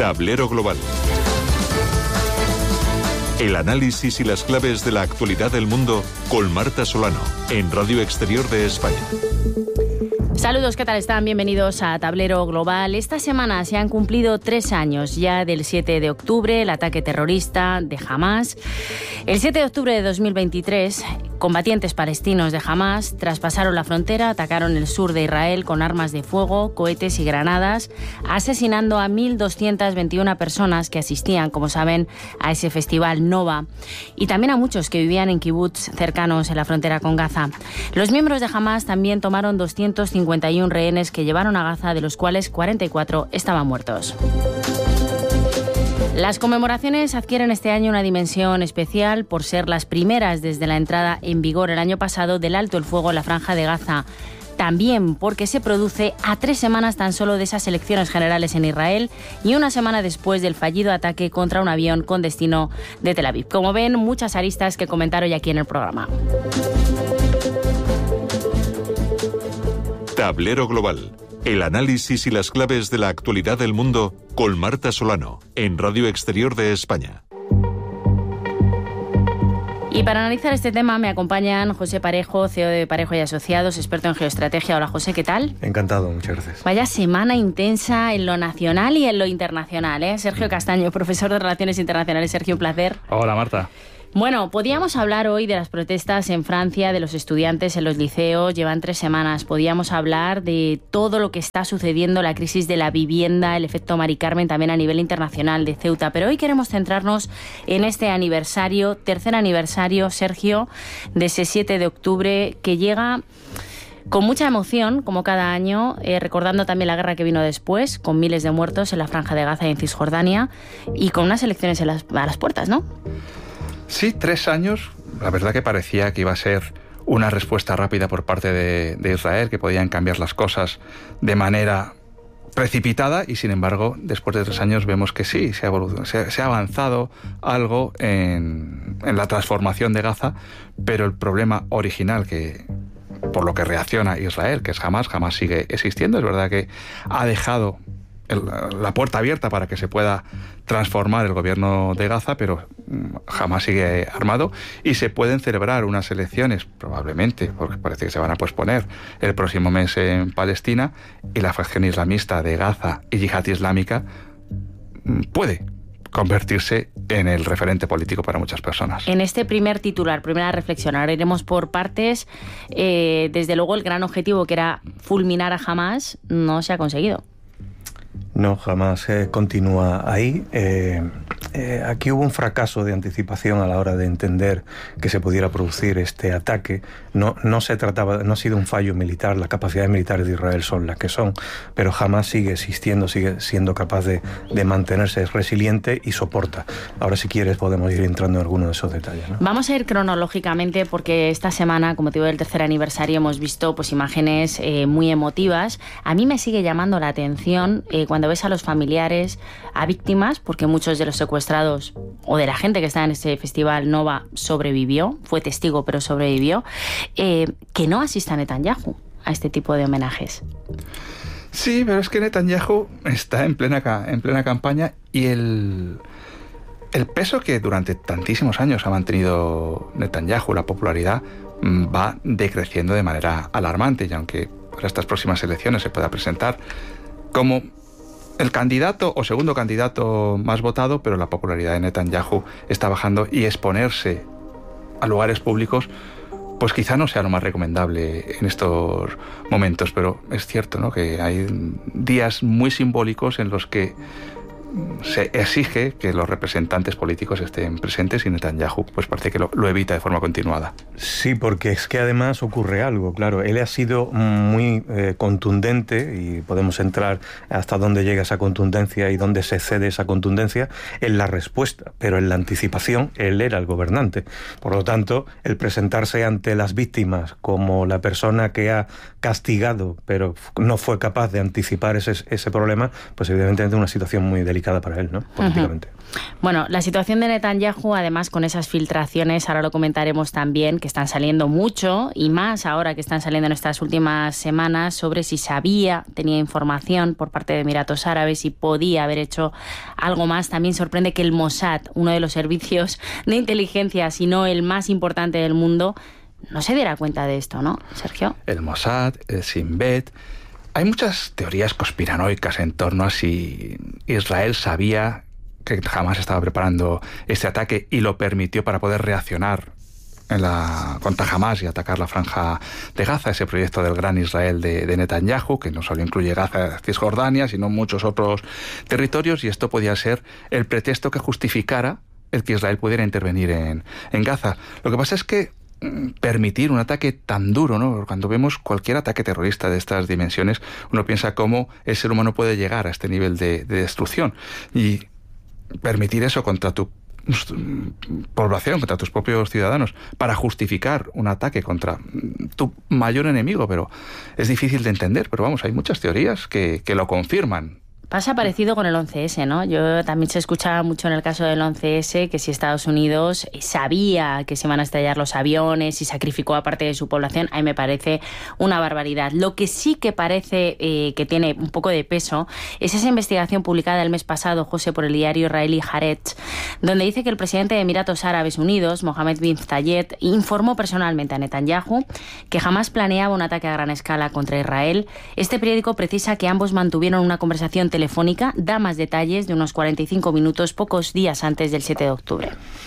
Tablero Global. El análisis y las claves de la actualidad del mundo con Marta Solano, en Radio Exterior de España. Saludos, ¿qué tal están? Bienvenidos a Tablero Global. Esta semana se han cumplido 3 años ya del 7 de octubre, el ataque terrorista de Hamás. El 7 de octubre de 2023, combatientes palestinos de Hamás traspasaron la frontera, atacaron el sur de Israel con armas de fuego, cohetes y granadas, asesinando a 1.221 personas que asistían, como saben, a ese festival Nova, y también a muchos que vivían en kibutz cercanos en la frontera con Gaza. Los miembros de Hamás también tomaron 251 rehenes que llevaron a Gaza, de los cuales 44 estaban muertos. Las conmemoraciones adquieren este año una dimensión especial por ser las primeras desde la entrada en vigor el año pasado del alto el fuego en la Franja de Gaza. También porque se produce a 3 semanas tan solo de esas elecciones generales en Israel y una semana después del fallido ataque contra un avión con destino de Tel Aviv. Como ven, muchas aristas que comentar hoy aquí en el programa. Tablero Global. El análisis y las claves de la actualidad del mundo con Marta Solano, en Radio Exterior de España. Y para analizar este tema me acompañan José Parejo, CEO de Parejo y Asociados, experto en geoestrategia. Hola, José, ¿qué tal? Encantado, muchas gracias. Vaya semana intensa en lo nacional y en lo internacional, ¿eh? Sergio Castaño, profesor de Relaciones Internacionales. Sergio, un placer. Hola, Marta. Bueno, podíamos hablar hoy de las protestas en Francia, de los estudiantes en los liceos, llevan 3 semanas. Podíamos hablar de todo lo que está sucediendo, la crisis de la vivienda, el efecto Mari Carmen también a nivel internacional de Ceuta. Pero hoy queremos centrarnos en este aniversario, 3er aniversario, Sergio, de ese 7 de octubre que llega con mucha emoción, como cada año, recordando también la guerra que vino después, con miles de muertos en la Franja de Gaza y en Cisjordania, y con unas elecciones a las puertas, ¿no? Sí, 3 años. La verdad que parecía que iba a ser una respuesta rápida por parte de Israel, que podían cambiar las cosas de manera precipitada, y sin embargo, después de 3 años vemos que sí, se ha avanzado algo en la transformación de Gaza, pero el problema original por lo que reacciona Israel, que es Hamás sigue existiendo. Es verdad que ha dejado la puerta abierta para que se pueda transformar el gobierno de Gaza, pero Hamás sigue armado, y se pueden celebrar unas elecciones, probablemente, porque parece que se van a posponer el próximo mes en Palestina, y la facción islamista de Gaza y Yihad Islámica puede convertirse en el referente político para muchas personas. En este primer titular, primera reflexión, ahora iremos por partes. Desde luego el gran objetivo, que era fulminar a Hamás, no se ha conseguido. No, Hamás continúa ahí. Aquí hubo un fracaso de anticipación a la hora de entender que se pudiera producir este ataque. No ha sido un fallo militar. Las capacidades militares de Israel son las que son, pero Hamás sigue existiendo, sigue siendo capaz de mantenerse resiliente y soporta. Ahora, si quieres, podemos ir entrando en alguno de esos detalles, ¿no? Vamos a ir cronológicamente, porque esta semana, con motivo del 3er aniversario, hemos visto pues imágenes muy emotivas. A mí me sigue llamando la atención cuando ves a los familiares, a víctimas, porque muchos de los secuestrados o de la gente que está en ese festival Nova sobrevivió, fue testigo pero sobrevivió, que no asista Netanyahu a este tipo de homenajes. Sí, pero es que Netanyahu está en plena campaña, y el peso que durante tantísimos años ha mantenido Netanyahu, la popularidad, va decreciendo de manera alarmante, y aunque para estas próximas elecciones se pueda presentar como el candidato o segundo candidato más votado, pero la popularidad de Netanyahu está bajando, y exponerse a lugares públicos pues quizá no sea lo más recomendable en estos momentos. Pero es cierto, ¿no?, que hay días muy simbólicos en los que se exige que los representantes políticos estén presentes, y Netanyahu pues parece que lo evita de forma continuada. Sí, porque es que además ocurre algo, claro. Él ha sido muy contundente, y podemos entrar hasta dónde llega esa contundencia y dónde se cede esa contundencia en la respuesta, pero en la anticipación él era el gobernante. Por lo tanto, el presentarse ante las víctimas como la persona que ha castigado pero no fue capaz de anticipar ese problema, pues evidentemente es una situación muy delicada. perjudicada para él, ¿no? Políticamente. Bueno, la situación de Netanyahu, además con esas filtraciones, ahora lo comentaremos también, que están saliendo mucho, y más ahora que están saliendo en estas últimas semanas, sobre si tenía información por parte de Emiratos Árabes y podía haber hecho algo más. También sorprende que el Mossad, uno de los servicios de inteligencia, si no el más importante del mundo, no se diera cuenta de esto, ¿no, Sergio? El Mossad, el Shin Bet. Hay muchas teorías conspiranoicas en torno a si Israel sabía que Hamás estaba preparando este ataque y lo permitió para poder reaccionar contra Hamás y atacar la Franja de Gaza, ese proyecto del Gran Israel de Netanyahu, que no solo incluye Gaza, Cisjordania, sino muchos otros territorios, y esto podía ser el pretexto que justificara el que Israel pudiera intervenir en Gaza. Lo que pasa es que permitir un ataque tan duro, ¿no? Cuando vemos cualquier ataque terrorista de estas dimensiones, uno piensa cómo el ser humano puede llegar a este nivel de destrucción, y permitir eso contra tu población, contra tus propios ciudadanos, para justificar un ataque contra tu mayor enemigo, pero es difícil de entender. Pero vamos, hay muchas teorías que lo confirman. Pasa parecido con el 11S, ¿no? Yo también se escuchaba mucho en el caso del 11S que si Estados Unidos sabía que se iban a estallar los aviones y sacrificó a parte de su población, a mí me parece una barbaridad. Lo que sí que parece que tiene un poco de peso es esa investigación publicada el mes pasado, José, por el diario israelí Haaretz, donde dice que el presidente de Emiratos Árabes Unidos, Mohammed bin Zayed, informó personalmente a Netanyahu que jamás planeaba un ataque a gran escala contra Israel. Este periódico precisa que ambos mantuvieron una conversación telefónica, da más detalles, de unos 45 minutos, pocos días antes del 7 de octubre.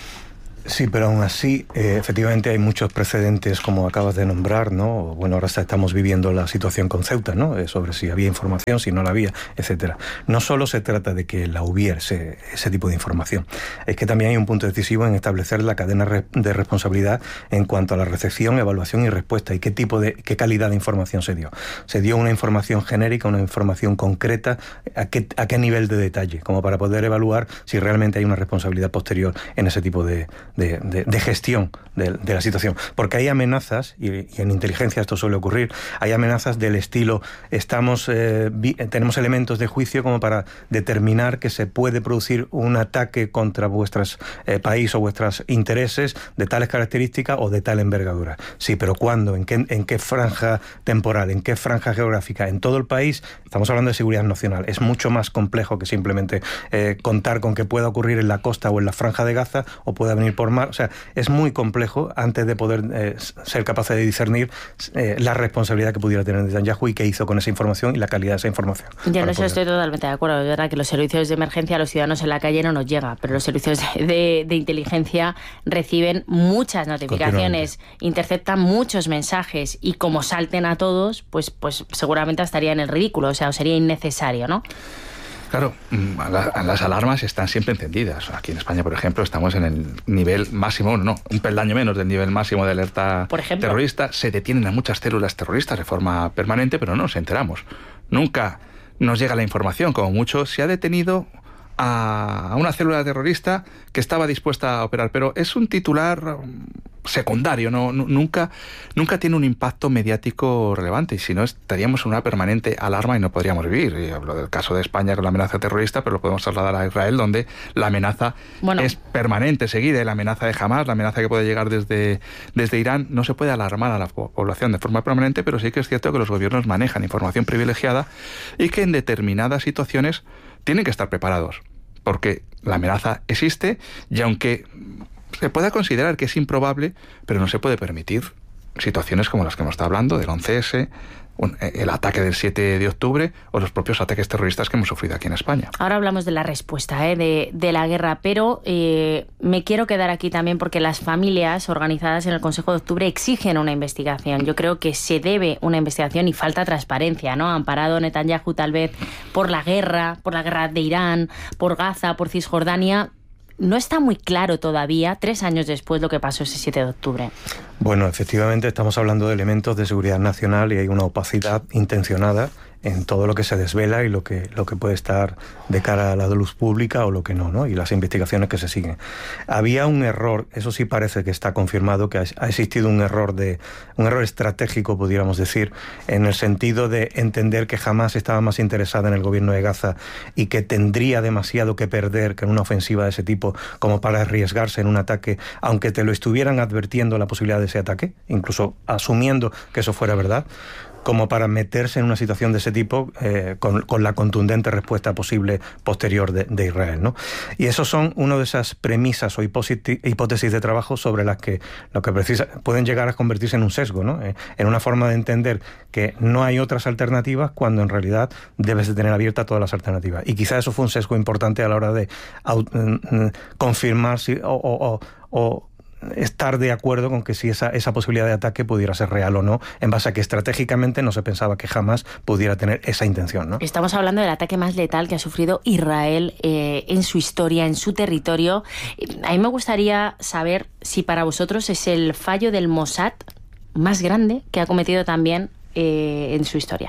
Sí, pero aún así, efectivamente hay muchos precedentes, como acabas de nombrar, ¿no? Bueno, ahora estamos viviendo la situación con Ceuta, ¿no? Sobre si había información, si no la había, etcétera. No solo se trata de que la hubiese ese tipo de información, es que también hay un punto decisivo en establecer la cadena de responsabilidad en cuanto a la recepción, evaluación y respuesta, y qué calidad de información se dio. Se dio una información genérica, una información concreta, a qué nivel de detalle, como para poder evaluar si realmente hay una responsabilidad posterior en ese tipo de gestión de la situación. Porque hay amenazas, y en inteligencia esto suele ocurrir, hay amenazas del estilo, tenemos elementos de juicio como para determinar que se puede producir un ataque contra vuestros país o vuestros intereses de tales características o de tal envergadura. Sí, pero ¿cuándo? ¿En qué franja temporal? ¿En qué franja geográfica? ¿En todo el país? Estamos hablando de seguridad nacional. Es mucho más complejo que simplemente contar con que pueda ocurrir en la costa o en la franja de Gaza o pueda venir por mar. O sea, es muy complejo antes de poder ser capaz de discernir la responsabilidad que pudiera tener Netanyahu y qué hizo con esa información y la calidad de esa información. Ya en eso estoy totalmente de acuerdo. Es verdad que los servicios de emergencia a los ciudadanos en la calle no nos llega, pero los servicios de inteligencia reciben muchas notificaciones, interceptan muchos mensajes y como salten a todos, pues seguramente estaría en el ridículo, o sea, sería innecesario, ¿no? Claro, las alarmas están siempre encendidas. Aquí en España, por ejemplo, estamos en el nivel máximo, un peldaño menos del nivel máximo de alerta terrorista. Se detienen a muchas células terroristas de forma permanente, pero no nos enteramos. Nunca nos llega la información. Como mucho, se ha detenido a una célula terrorista que estaba dispuesta a operar, pero es un titular secundario, nunca tiene un impacto mediático relevante, y si no estaríamos en una permanente alarma y no podríamos vivir. Y hablo del caso de España con la amenaza terrorista, pero lo podemos trasladar a Israel, donde la amenaza es permanente, seguida, y la amenaza de Hamás, la amenaza que puede llegar desde Irán, no se puede alarmar a la población de forma permanente, pero sí que es cierto que los gobiernos manejan información privilegiada y que en determinadas situaciones tienen que estar preparados, porque la amenaza existe, y aunque se pueda considerar que es improbable, pero no se puede permitir situaciones como las que hemos estado hablando, del 11S, el ataque del 7 de octubre o los propios ataques terroristas que hemos sufrido aquí en España. Ahora hablamos de la respuesta de la guerra, pero me quiero quedar aquí también porque las familias organizadas en el Consejo de Octubre exigen una investigación. Yo creo que se debe una investigación y falta transparencia, ¿no? Amparado Netanyahu tal vez por la guerra de Irán, por Gaza, por Cisjordania. No está muy claro todavía, 3 años después, lo que pasó ese 7 de octubre. Bueno, efectivamente estamos hablando de elementos de seguridad nacional y hay una opacidad intencionada todo lo que se desvela y lo que puede estar de cara a la luz pública o lo que no, y las investigaciones que se siguen. Había un error, eso sí parece que está confirmado, que ha existido un error estratégico, pudiéramos decir, en el sentido de entender que Hamás estaba más interesada en el gobierno de Gaza y que tendría demasiado que perder que en una ofensiva de ese tipo como para arriesgarse en un ataque, aunque te lo estuvieran advirtiendo la posibilidad de ese ataque, incluso asumiendo que eso fuera verdad, como para meterse en una situación de ese tipo con la contundente respuesta posible posterior de Israel, ¿no? Y esos son una de esas premisas o hipótesis de trabajo sobre las que lo que pueden llegar a convertirse en un sesgo, ¿no? En una forma de entender que no hay otras alternativas cuando en realidad debes de tener abiertas todas las alternativas. Y quizá eso fue un sesgo importante a la hora de confirmar o estar de acuerdo con que si esa posibilidad de ataque pudiera ser real o no, en base a que estratégicamente no se pensaba que jamás pudiera tener esa intención, ¿no? Estamos hablando del ataque más letal que ha sufrido Israel en su historia, en su territorio. A mí me gustaría saber si para vosotros es el fallo del Mossad más grande que ha cometido también en su historia.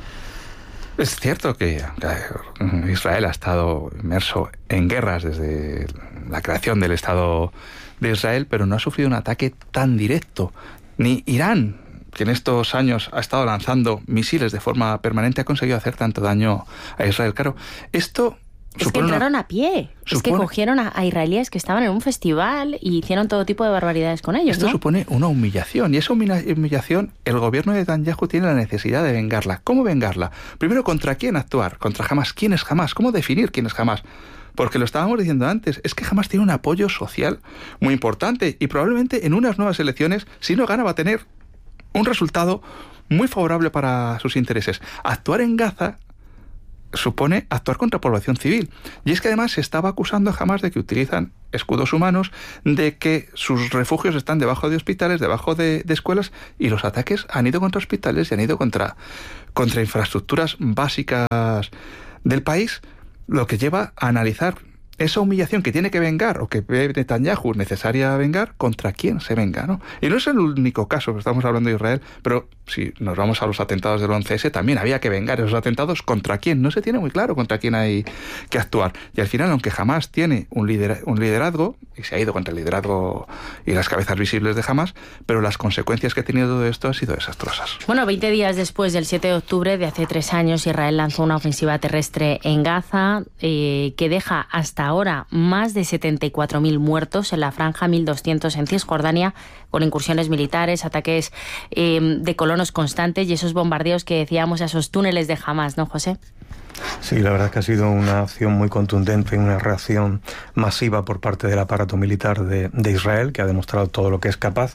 Es cierto que Israel ha estado inmerso en guerras desde la creación del Estado de Israel, pero no ha sufrido un ataque tan directo. Ni Irán, que en estos años ha estado lanzando misiles de forma permanente, ha conseguido hacer tanto daño a Israel. Claro, esto es que entraron a pie. Es que cogieron a israelíes que estaban en un festival y hicieron todo tipo de barbaridades con ellos, Esto ¿no? supone una humillación, y esa humillación el gobierno de Netanyahu tiene la necesidad de vengarla. ¿Cómo vengarla? Primero, ¿contra quién actuar? ¿Contra Hamás? ¿Quién es Hamás? ¿Cómo definir quién es Hamás? Porque lo estábamos diciendo antes, es que Hamás tiene un apoyo social muy importante y probablemente en unas nuevas elecciones, si no gana, va a tener un resultado muy favorable para sus intereses. Actuar en Gaza supone actuar contra población civil. Y es que además se estaba acusando a Hamás de que utilizan escudos humanos, de que sus refugios están debajo de hospitales, debajo de escuelas, y los ataques han ido contra hospitales y han ido contra infraestructuras básicas del país, lo que lleva a analizar esa humillación que tiene que vengar, o que ve Netanyahu necesaria vengar, ¿contra quién se venga, no? Y no es el único caso que estamos hablando de Israel, pero si nos vamos a los atentados del 11S, también había que vengar esos atentados. ¿Contra quién? No se tiene muy claro contra quién hay que actuar. Y al final, aunque Hamás tiene un liderazgo, y se ha ido contra el liderazgo y las cabezas visibles de Hamás, pero las consecuencias que ha tenido todo esto han sido desastrosas. Bueno, 20 días después del 7 de octubre de hace 3 años, Israel lanzó una ofensiva terrestre en Gaza que deja hasta ahora más de 74.000 muertos en la franja, 1.200 en Cisjordania, con incursiones militares, ataques de colonos constantes y esos bombardeos que decíamos a esos túneles de Hamás, ¿no, José? Sí, la verdad es que ha sido una acción muy contundente y una reacción masiva por parte del aparato militar de Israel, que ha demostrado todo lo que es capaz.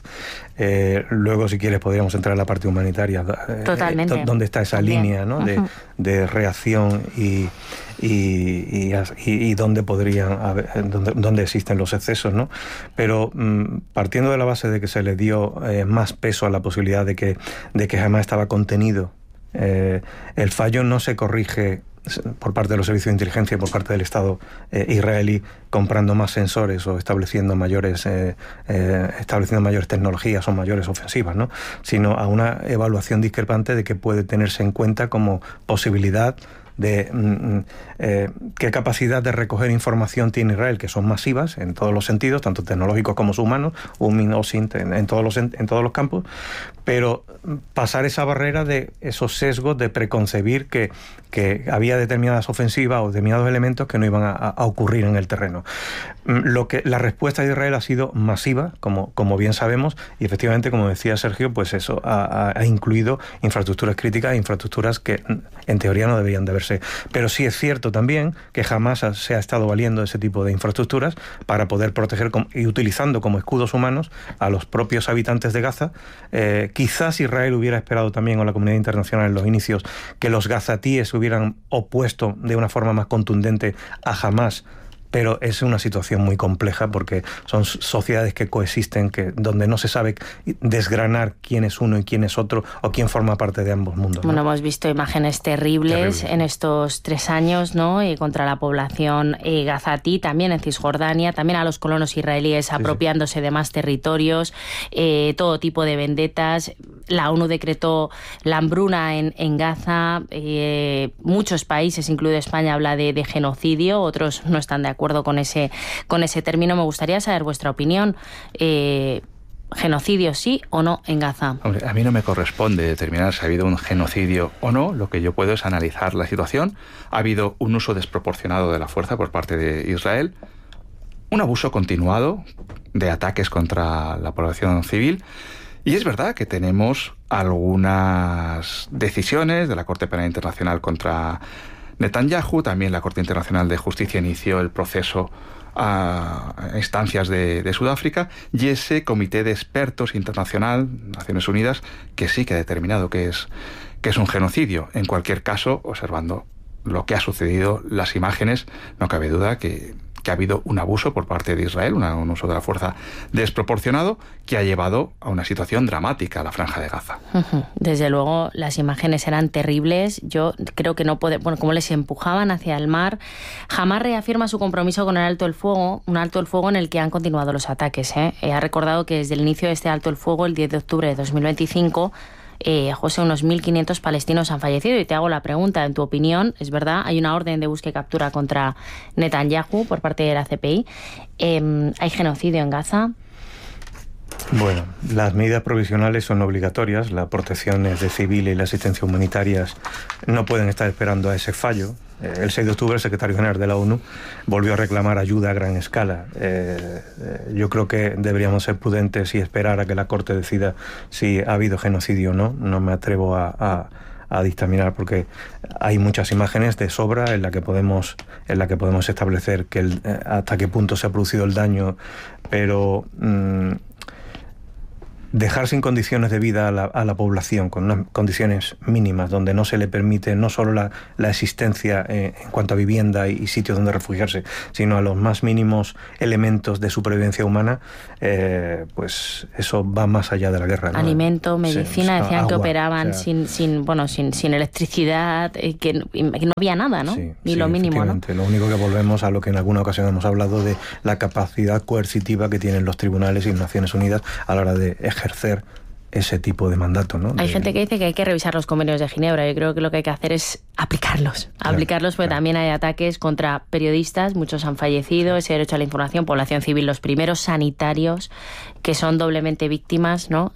Luego, si quieres, podríamos entrar en la parte humanitaria. Totalmente. Donde está esa línea, ¿no? de reacción y dónde podrían haber, dónde existen los excesos, ¿no? Pero partiendo de la base de que se le dio más peso a la posibilidad de que Hamás estaba contenido, el fallo no se corrige por parte de los servicios de inteligencia, por parte del Estado israelí, comprando más sensores o estableciendo mayores tecnologías o mayores ofensivas, ¿no? Sino a una evaluación discrepante de que puede tenerse en cuenta como posibilidad de qué capacidad de recoger información tiene Israel, que son masivas en todos los sentidos, tanto tecnológicos como humanos, en todos los campos, pero pasar esa barrera de esos sesgos de preconcebir que había determinadas ofensivas o determinados elementos que no iban a ocurrir en el terreno. La respuesta de Israel ha sido masiva, como bien sabemos, y efectivamente, como decía Sergio, pues eso ha incluido infraestructuras críticas, infraestructuras que en teoría no deberían de verse. Pero sí es cierto también que jamás se ha estado valiendo de ese tipo de infraestructuras para poder proteger y utilizando como escudos humanos a los propios habitantes de Gaza. Quizás Israel hubiera esperado también, o la comunidad internacional en los inicios, que los gazatíes se hubieran opuesto de una forma más contundente a Hamás pero es una situación muy compleja porque son sociedades que coexisten, donde no se sabe desgranar quién es uno y quién es otro o quién forma parte de ambos mundos, ¿no? Bueno, hemos visto imágenes terribles en estos 3 años, ¿no? Y contra la población gazatí, también en Cisjordania, también a los colonos israelíes apropiándose de más territorios, todo tipo de vendetas. La ONU decretó la hambruna en Gaza. Muchos países, incluido España, habla de genocidio. Otros no están de acuerdo con ese término. Me gustaría saber vuestra opinión. ¿Genocidio sí o no en Gaza? Hombre, a mí no me corresponde determinar si ha habido un genocidio o no. Lo que yo puedo es analizar la situación. Ha habido un uso desproporcionado de la fuerza por parte de Israel, un abuso continuado de ataques contra la población civil. Y es verdad que tenemos algunas decisiones de la Corte Penal Internacional contra Netanyahu. También la Corte Internacional de Justicia inició el proceso a instancias de Sudáfrica, y ese comité de expertos internacional, Naciones Unidas, que sí que ha determinado que es un genocidio. En cualquier caso, observando lo que ha sucedido, las imágenes, no cabe duda que ha habido un abuso por parte de Israel, un uso de la fuerza desproporcionado que ha llevado a una situación dramática a la Franja de Gaza. Desde luego, las imágenes eran terribles. Yo creo que no puede, como les empujaban hacia el mar. Hamás reafirma su compromiso con el alto el fuego, un alto el fuego en el que han continuado los ataques. Ha recordado que desde el inicio de este alto el fuego, el 10 de octubre de 2025, José, unos 1.500 palestinos han fallecido. Y te hago la pregunta, en tu opinión, ¿es verdad? Hay una orden de búsqueda y captura contra Netanyahu por parte de la CPI. ¿Hay genocidio en Gaza? Bueno, las medidas provisionales son obligatorias. Las protecciones de civiles y la asistencia humanitarias no pueden estar esperando a ese fallo. El 6 de octubre el secretario general de la ONU volvió a reclamar ayuda a gran escala. Yo creo que deberíamos ser prudentes y esperar a que la Corte decida si ha habido genocidio o no. No me atrevo a dictaminar porque hay muchas imágenes de sobra en la que podemos establecer hasta qué punto se ha producido el daño, pero dejar sin condiciones de vida a la población, con unas condiciones mínimas, donde no se le permite no solo la existencia en cuanto a vivienda y sitios donde refugiarse, sino a los más mínimos elementos de supervivencia humana, pues eso va más allá de la guerra, ¿no? Alimento, medicina, decían agua, que operaban sin electricidad, que no había nada, ¿no? Ni lo mínimo, ¿no? Lo único que volvemos a lo que en alguna ocasión hemos hablado de la capacidad coercitiva que tienen los tribunales y Naciones Unidas a la hora de ejercer ese tipo de mandato, ¿no? Hay gente que dice que hay que revisar los convenios de Ginebra. Yo creo que lo que hay que hacer es aplicarlos. Porque también hay ataques contra periodistas, muchos han fallecido, ese derecho a la información, población civil, los primeros sanitarios, que son doblemente víctimas, ¿no?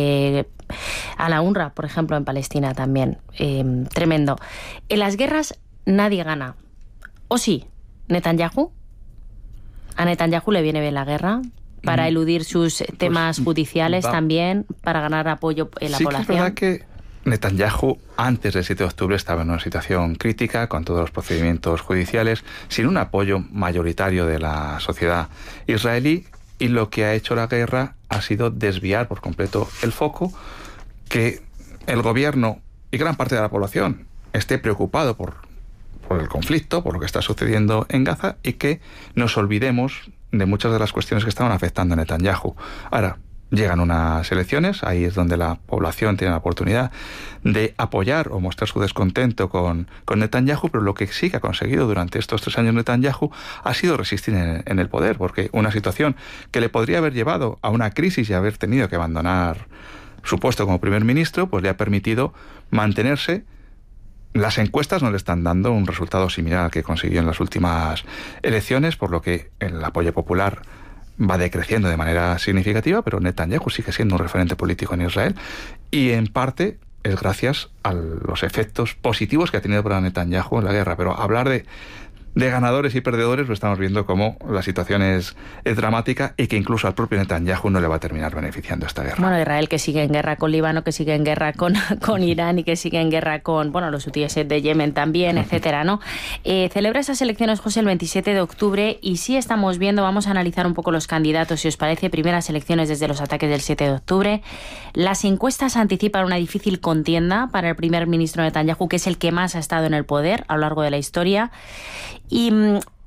A la UNRWA, por ejemplo, en Palestina también. Tremendo. En las guerras nadie gana. ¿O sí? ¿Netanyahu? ¿A Netanyahu le viene bien la guerra? Para eludir sus temas judiciales también, para ganar apoyo en la población. Sí, es verdad que Netanyahu antes del 7 de octubre estaba en una situación crítica con todos los procedimientos judiciales, sin un apoyo mayoritario de la sociedad israelí, y lo que ha hecho la guerra ha sido desviar por completo el foco, que el gobierno y gran parte de la población esté preocupado por el conflicto, por lo que está sucediendo en Gaza, y que nos olvidemos de muchas de las cuestiones que estaban afectando a Netanyahu. Ahora, llegan unas elecciones, ahí es donde la población tiene la oportunidad de apoyar o mostrar su descontento con Netanyahu, pero lo que sí que ha conseguido durante estos 3 años Netanyahu ha sido resistir en el poder, porque una situación que le podría haber llevado a una crisis y haber tenido que abandonar su puesto como primer ministro, pues le ha permitido mantenerse. Las encuestas no le están dando un resultado similar al que consiguió en las últimas elecciones, por lo que el apoyo popular va decreciendo de manera significativa, pero Netanyahu sigue siendo un referente político en Israel, y en parte es gracias a los efectos positivos que ha tenido para Netanyahu en la guerra. Pero hablar de ganadores y perdedores, lo estamos viendo como la situación es dramática, y que incluso al propio Netanyahu no le va a terminar beneficiando esta guerra. Bueno, Israel, que sigue en guerra con Líbano, que sigue en guerra con Irán, y que sigue en guerra con los hutíes de Yemen también, etcétera, ¿no? Celebra esas elecciones, José, el 27 de octubre, y sí estamos viendo, vamos a analizar un poco los candidatos, si os parece, primeras elecciones desde los ataques del 7 de octubre. Las encuestas anticipan una difícil contienda para el primer ministro Netanyahu, que es el que más ha estado en el poder a lo largo de la historia. Y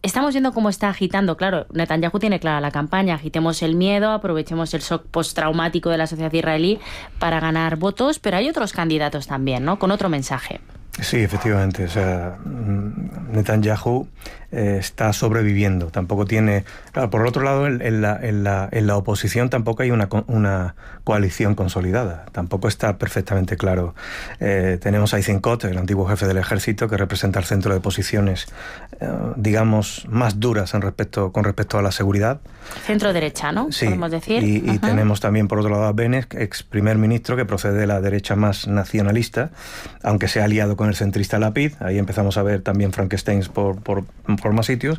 Estamos viendo cómo está agitando, claro, Netanyahu tiene clara la campaña, agitemos el miedo, aprovechemos el shock postraumático de la sociedad israelí para ganar votos, pero hay otros candidatos también, ¿no?, con otro mensaje. Sí, efectivamente. O sea, Netanyahu está sobreviviendo. Tampoco tiene... Claro, por el otro lado, en la oposición tampoco hay una coalición consolidada. Tampoco está perfectamente claro. Tenemos a Eisenkot, el antiguo jefe del ejército, que representa el centro de posiciones, digamos, más duras con respecto a la seguridad. Centro derecha, ¿no? Sí. Podemos decir. Y tenemos también, por otro lado, a Bennett, ex primer ministro, que procede de la derecha más nacionalista, aunque se ha aliado con el centrista Lapid. Ahí empezamos a ver también Frankensteins por más sitios.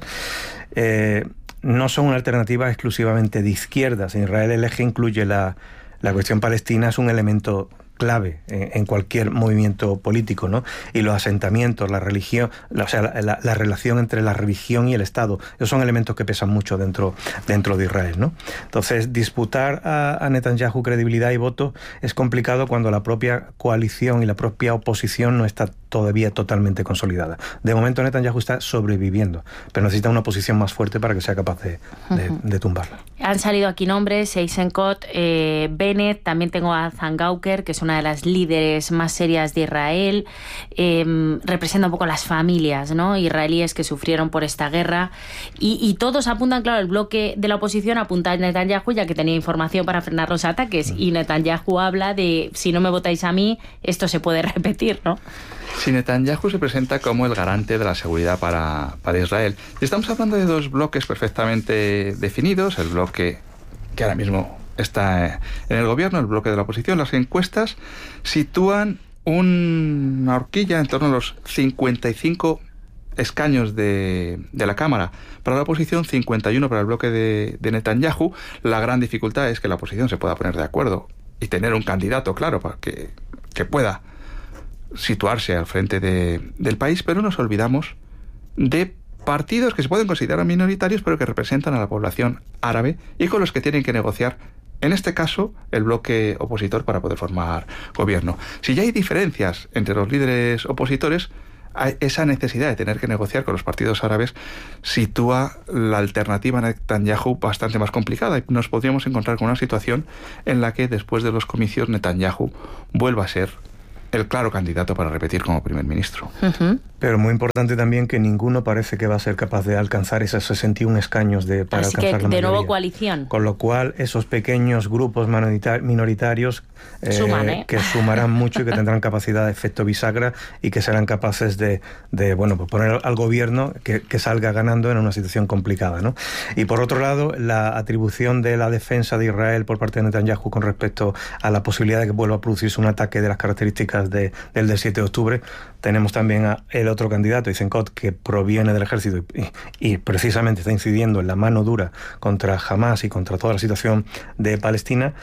No son una alternativa exclusivamente de izquierdas. En Israel el eje incluye la cuestión palestina, es un elemento clave en cualquier movimiento político, ¿no? Y los asentamientos, la religión, o sea, la relación entre la religión y el Estado, esos son elementos que pesan mucho dentro de Israel, ¿no? Entonces, disputar a Netanyahu credibilidad y voto es complicado cuando la propia coalición y la propia oposición no está todavía totalmente consolidada. De momento Netanyahu está sobreviviendo, pero necesita una oposición más fuerte para que sea capaz de tumbarla. Han salido aquí nombres, Eisenkot, Bennett, también tengo a Zangauker, que es una de las líderes más serias de Israel, representa un poco las familias, ¿no?, israelíes que sufrieron por esta guerra, y todos apuntan, claro, el bloque de la oposición apunta a Netanyahu, ya que tenía información para frenar los ataques, y Netanyahu habla de, si no me votáis a mí, esto se puede repetir, ¿no? Sí, Netanyahu se presenta como el garante de la seguridad para Israel. Estamos hablando de dos bloques perfectamente definidos, el bloque que ahora mismo está en el gobierno, el bloque de la oposición. Las encuestas sitúan una horquilla en torno a los 55 escaños de la Cámara para la oposición, 51 para el bloque de Netanyahu. La gran dificultad es que la oposición se pueda poner de acuerdo y tener un candidato claro para que pueda situarse al frente del país, pero nos olvidamos de partidos que se pueden considerar minoritarios pero que representan a la población árabe y con los que tienen que negociar, en este caso, el bloque opositor para poder formar gobierno. Si ya hay diferencias entre los líderes opositores, esa necesidad de tener que negociar con los partidos árabes sitúa la alternativa a Netanyahu bastante más complicada, y nos podríamos encontrar con una situación en la que después de los comicios Netanyahu vuelva a ser el claro candidato para repetir como primer ministro. Pero muy importante también que ninguno parece que va a ser capaz de alcanzar esos 61 escaños para así alcanzar que, la mayoría. de nuevo, coalición. Con lo cual, esos pequeños grupos minoritarios que sumarán mucho y que tendrán capacidad de efecto bisagra y que serán capaces de poner al gobierno que salga ganando en una situación complicada, ¿no? Y por otro lado, la atribución de la defensa de Israel por parte de Netanyahu con respecto a la posibilidad de que vuelva a producirse un ataque de las características del 7 de octubre, tenemos también a el otro candidato, Eisenkot, que proviene del ejército y precisamente está incidiendo en la mano dura contra Hamas y contra toda la situación de Palestina,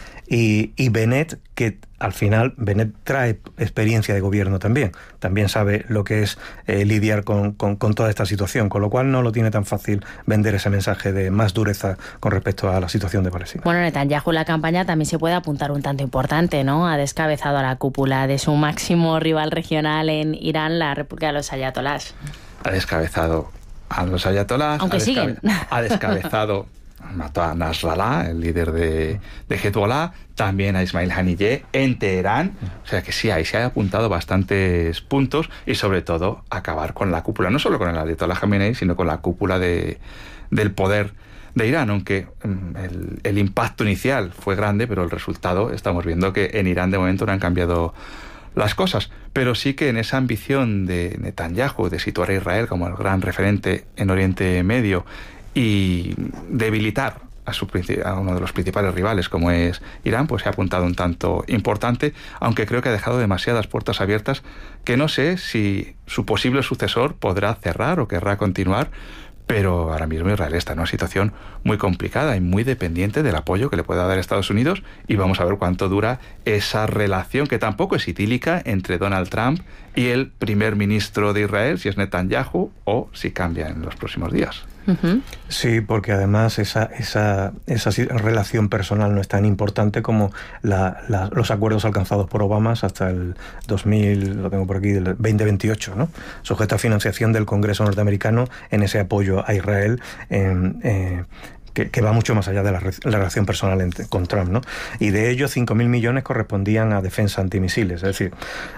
y Bennett, que al final Bennett trae experiencia de gobierno también sabe lo que es lidiar con toda esta situación, con lo cual no lo tiene tan fácil vender ese mensaje de más dureza con respecto a la situación de Palestina. Bueno, Netanyahu en la campaña también se puede apuntar un tanto importante, ¿no? Ha descabezado a la cúpula de su máximo rival regional en Irán, la República de los Ayatolás. Ha descabezado a los ayatolás, aunque siguen. Ha descabezado, mató a Nasrallah, el líder de Hezbollah, también a Ismail Haniyeh en Teherán. O sea que sí, ahí se ha apuntado bastantes puntos y sobre todo acabar con la cúpula, no solo con el Ayatollah Khamenei, sino con la cúpula del poder de Irán, aunque el impacto inicial fue grande, pero el resultado, estamos viendo que en Irán de momento no han cambiado las cosas, pero sí que en esa ambición de Netanyahu de situar a Israel como el gran referente en Oriente Medio y debilitar a uno de los principales rivales como es Irán, pues se ha apuntado un tanto importante, aunque creo que ha dejado demasiadas puertas abiertas que no sé si su posible sucesor podrá cerrar o querrá continuar. Pero ahora mismo Israel está en una situación muy complicada y muy dependiente del apoyo que le pueda dar Estados Unidos, y vamos a ver cuánto dura esa relación, que tampoco es idílica, entre Donald Trump y el primer ministro de Israel, si es Netanyahu o si cambia en los próximos días. Sí, porque además esa relación personal no es tan importante como los acuerdos alcanzados por Obama hasta el 2000, lo tengo por aquí, del 2028, ¿no? Sujeta a financiación del Congreso norteamericano en ese apoyo a Israel que va mucho más allá de la relación personal con Trump, ¿no? Y de ellos 5.000 millones correspondían a defensa antimisiles. Es decir,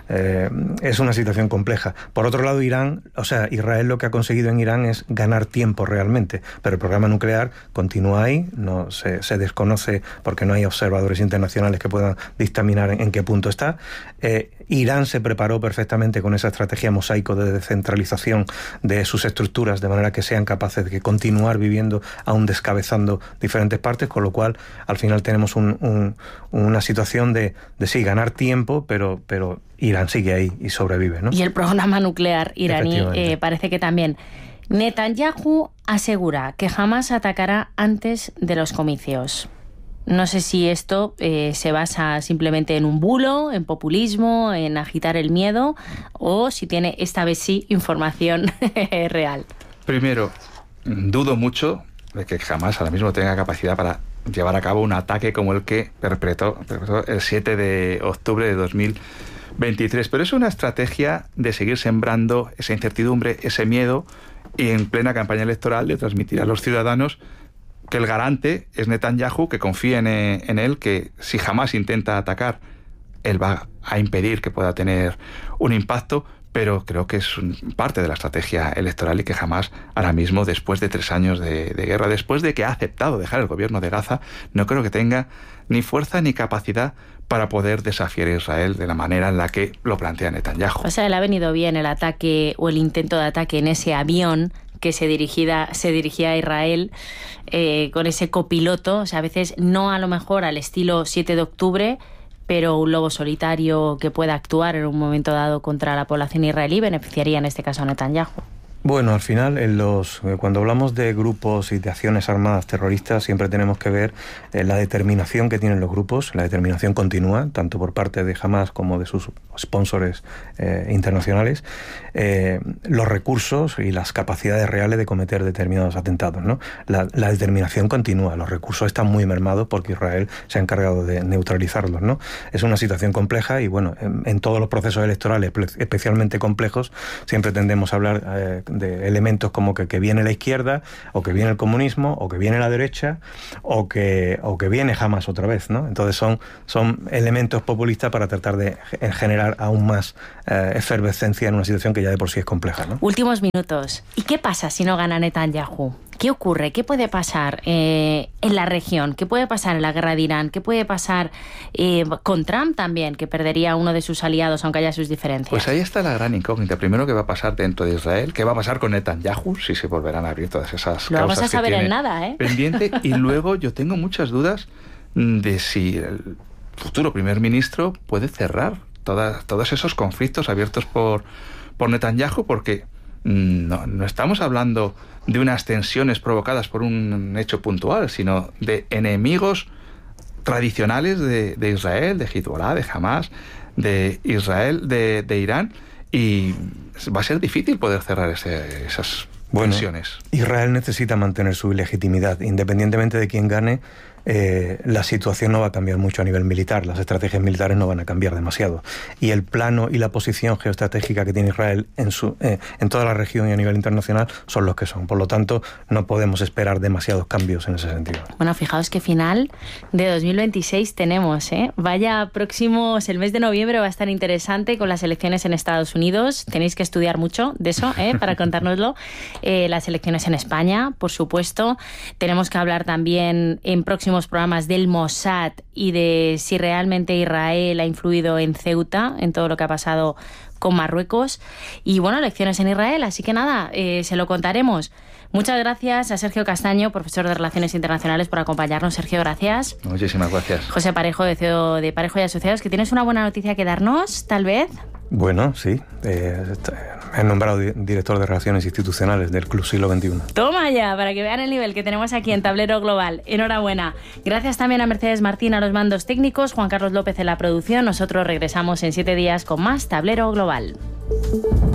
es una situación compleja. Por otro lado, Israel lo que ha conseguido en Irán es ganar tiempo realmente, pero el programa nuclear continúa ahí, no se desconoce porque no hay observadores internacionales que puedan dictaminar en qué punto está. Irán se preparó perfectamente con esa estrategia mosaico de descentralización de sus estructuras, de manera que sean capaces de continuar viviendo aún descabezando diferentes partes, con lo cual al final tenemos una situación de sí, ganar tiempo, pero Irán sigue ahí y sobrevive, ¿no? Y el programa nuclear iraní parece que también. Netanyahu asegura que jamás atacará antes de los comicios. No sé si esto se basa simplemente en un bulo, en populismo, en agitar el miedo, o si tiene esta vez sí información real. Primero, dudo mucho de que jamás ahora mismo tenga capacidad para llevar a cabo un ataque como el que perpetró el 7 de octubre de 2023. Pero es una estrategia de seguir sembrando esa incertidumbre, ese miedo, y en plena campaña electoral de transmitir a los ciudadanos que el garante es Netanyahu, que confíen en él, que si jamás intenta atacar, él va a impedir que pueda tener un impacto, pero creo que es parte de la estrategia electoral y que jamás, ahora mismo, después de 3 años de guerra, después de que ha aceptado dejar el gobierno de Gaza, no creo que tenga ni fuerza ni capacidad para poder desafiar a Israel de la manera en la que lo plantea Netanyahu. O sea, le ha venido bien el ataque o el intento de ataque en ese avión que se dirigía a Israel con ese copiloto, o sea, a veces no a lo mejor al estilo 7 de octubre, pero un lobo solitario que pueda actuar en un momento dado contra la población israelí beneficiaría en este caso a Netanyahu. Bueno, al final, cuando hablamos de grupos y de acciones armadas terroristas, siempre tenemos que ver la determinación que tienen los grupos. La determinación continúa, tanto por parte de Hamas como de sus sponsors internacionales, los recursos y las capacidades reales de cometer determinados atentados, ¿no? La determinación continúa, los recursos están muy mermados porque Israel se ha encargado de neutralizarlos, ¿no? Es una situación compleja y, bueno, en todos los procesos electorales, especialmente complejos, siempre tendemos a hablar de elementos como que viene la izquierda, o que viene el comunismo, o que viene la derecha, o que viene Hamas otra vez, ¿no? Entonces son elementos populistas para tratar de generar aún más efervescencia en una situación que ya de por sí es compleja, ¿no? Últimos minutos. ¿Y qué pasa si no gana Netanyahu? ¿Qué ocurre? ¿Qué puede pasar en la región? ¿Qué puede pasar en la guerra de Irán? ¿Qué puede pasar con Trump también, que perdería uno de sus aliados, aunque haya sus diferencias? Pues ahí está la gran incógnita. Primero, ¿qué va a pasar dentro de Israel? ¿Qué va a pasar con Netanyahu? Si se volverán a abrir todas esas causas. Lo vamos a saber que tiene en nada, ¿eh? Pendiente. Y luego yo tengo muchas dudas de si el futuro primer ministro puede cerrar todos esos conflictos abiertos por Netanyahu, porque no estamos hablando de unas tensiones provocadas por un hecho puntual, sino de enemigos tradicionales de Israel, de Hezbollah, de Hamas, de Israel, de Irán, y va a ser difícil poder cerrar esas tensiones. Israel necesita mantener su legitimidad, independientemente de quién gane. La situación no va a cambiar mucho a nivel militar, las estrategias militares no van a cambiar demasiado, y el plano y la posición geoestratégica que tiene Israel en toda la región y a nivel internacional son los que son. Por lo tanto, no podemos esperar demasiados cambios en ese sentido. Bueno, fijaos que final de 2026 tenemos, ¿eh? Vaya próximos, el mes de noviembre va a estar interesante con las elecciones en Estados Unidos. Tenéis que estudiar mucho de eso, para contárnoslo. Las elecciones en España, por supuesto. Tenemos que hablar también en próximos programas del Mossad y de si realmente Israel ha influido en Ceuta, en todo lo que ha pasado con Marruecos. Y bueno, elecciones en Israel, así que nada, se lo contaremos. Muchas gracias a Sergio Castaño, profesor de Relaciones Internacionales, por acompañarnos. Sergio, gracias. Muchísimas gracias. José Parejo, de CEO de Parejo y Asociados, que tienes una buena noticia que darnos, tal vez. Bueno, sí. He nombrado director de Relaciones Institucionales del Club Siglo XXI. Toma ya, para que vean el nivel que tenemos aquí en Tablero Global. Enhorabuena. Gracias también a Mercedes Martín a los mandos técnicos, Juan Carlos López en la producción. Nosotros regresamos en 7 días con más Tablero Global.